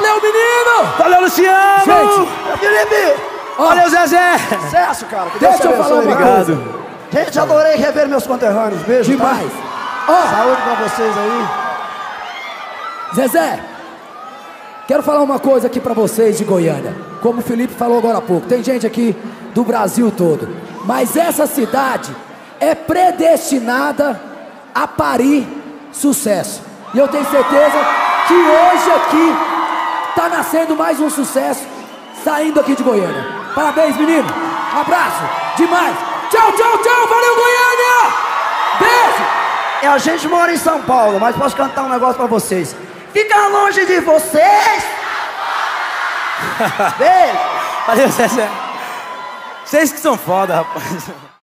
Valeu, menino! Valeu, Luciano! Gente, Felipe! Ó, Valeu, Zezé! Sucesso, cara. Que deixa eu falar uma coisa. Obrigado. Gente, adorei rever meus conterrâneos. Beijo, tá? Demais. Ó, Saúde pra vocês aí. Zezé, quero falar uma coisa aqui pra vocês de Goiânia. Como o Felipe falou agora há pouco, tem gente aqui do Brasil todo. Mas essa cidade é predestinada a parir sucesso. E eu tenho certeza que hoje aqui tá nascendo mais um sucesso saindo aqui de Goiânia. Parabéns, menino. Abraço. Demais. Tchau, tchau, tchau. Valeu, Goiânia. Beijo. A gente mora em São Paulo, mas posso cantar um negócio pra vocês. Fica longe de vocês. Beijo. Valeu, Zezé. Vocês que são foda, rapaz.